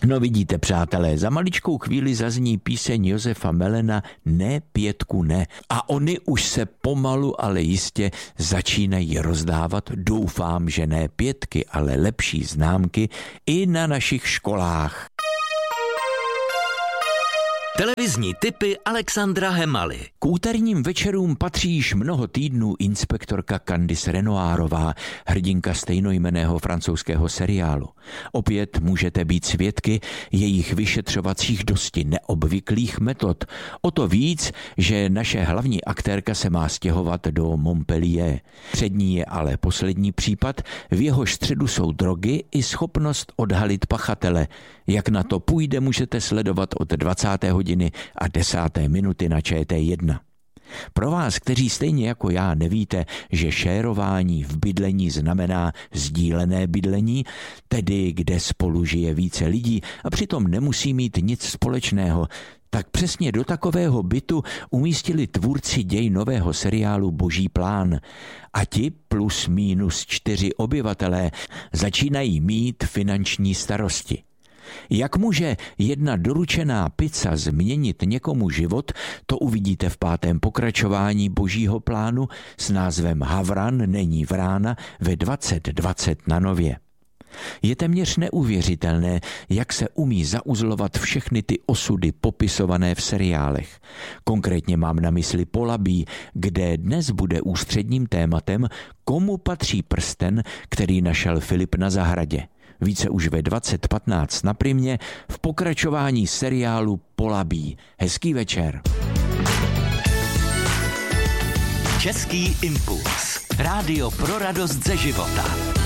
No vidíte, přátelé, za maličkou chvíli zazní píseň Josefa Melena Ne, Pětku, ne. A oni už se pomalu, ale jistě začínají rozdávat, doufám, že ne pětky, ale lepší známky i na našich školách. Televizní tipy Alexandra Hemaly. K úterním večerům patří již mnoho týdnů inspektorka Candice Renoirová, hrdinka stejnojmenného francouzského seriálu. Opět můžete být svědky jejich vyšetřovacích dosti neobvyklých metod. O to víc, že naše hlavní aktérka se má stěhovat do Montpellier. Před ní je ale poslední případ, v jehož středu jsou drogy i schopnost odhalit pachatele. Jak na to půjde, můžete sledovat od 20. hodiny a 10. minuty na ČT1. Pro vás, kteří stejně jako já nevíte, že šérování v bydlení znamená sdílené bydlení, tedy kde spolu žije více lidí a přitom nemusí mít nic společného, tak přesně do takového bytu umístili tvůrci děj nového seriálu Boží plán. A ti plus minus 4 obyvatelé začínají mít finanční starosti. Jak může jedna doručená pizza změnit někomu život, to uvidíte v 5. pokračování Božího plánu s názvem Havran není vrána ve 2020 na Nově. Je téměř neuvěřitelné, jak se umí zauzlovat všechny ty osudy popisované v seriálech. Konkrétně mám na mysli Polabí, kde dnes bude ústředním tématem, komu patří prsten, který našel Filip na zahradě. Více už ve 20:15 na Primě v pokračování seriálu Polabí. Hezký večer. Český impuls. Rádio pro radost ze života.